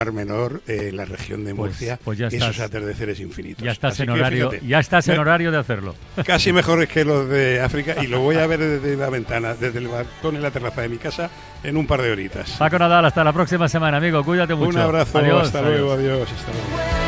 menor en la región de Murcia, pues ya esos estás, atardeceres infinitos. Ya estás Así en que, horario, fíjate, ya estás en horario de hacerlo. Casi mejores que los de África, y lo voy a ver desde la ventana, desde el balcón en la terraza de mi casa en un par de horitas. Paco Nadal, hasta la próxima semana, amigo. Cuídate mucho. Un abrazo, adiós, hasta luego, adiós, hasta luego.